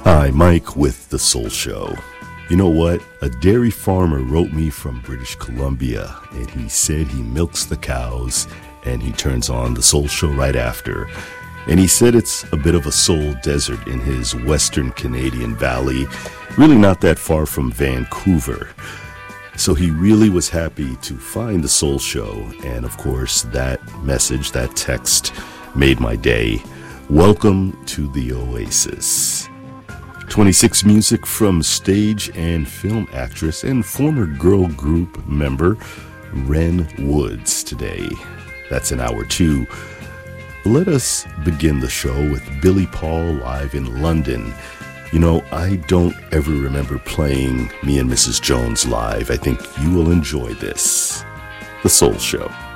Hi, Mike with The Soul Show. You know what? A dairy farmer wrote me from British Columbia, and he said he milks the cows and he turns on The Soul Show right after. And he said it's a bit of a soul desert in his Western Canadian valley, really not that far from Vancouver. So he really was happy to find The Soul Show, and of course that message, that text, made my day. Welcome to the Oasis. 26 music from stage and film actress and former girl group member Ren Woods today. That's in hour 2. Let us begin the show with Billy Paul live in London. You know, I don't ever remember playing Me and Mrs. Jones live. I think you will enjoy this. The Soul Show.